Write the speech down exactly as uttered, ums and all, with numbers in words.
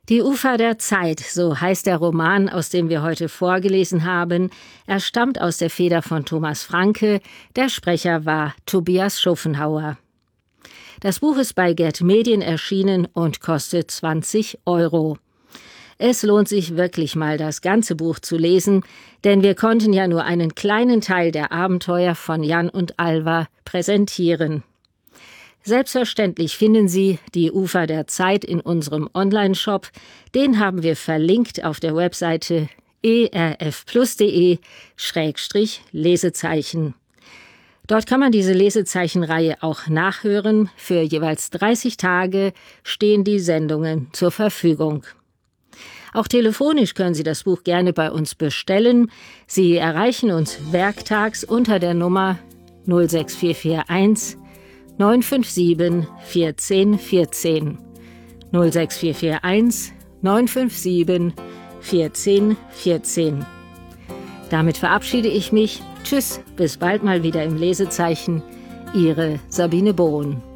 Die Ufer der Zeit, so heißt der Roman, aus dem wir heute vorgelesen haben. Er stammt aus der Feder von Thomas Franke. Der Sprecher war Tobias Schufenhauer. Das Buch ist bei Gerd Medien erschienen und kostet zwanzig Euro. Es lohnt sich wirklich mal, das ganze Buch zu lesen, denn wir konnten ja nur einen kleinen Teil der Abenteuer von Jan und Alva präsentieren. Selbstverständlich finden Sie die Ufer der Zeit in unserem Online-Shop. Den haben wir verlinkt auf der Webseite e r f plus punkt de Schrägstrich Lesezeichen. Dort kann man diese Lesezeichenreihe auch nachhören. Für jeweils dreißig Tage stehen die Sendungen zur Verfügung. Auch telefonisch können Sie das Buch gerne bei uns bestellen. Sie erreichen uns werktags unter der Nummer null sechs vier vier eins neun fünf sieben eins vier eins eins vier null sechs vier vier eins neun fünf sieben eins vier eins eins vier. Damit verabschiede ich mich. Tschüss, bis bald mal wieder im Lesezeichen. Ihre Sabine Bohn.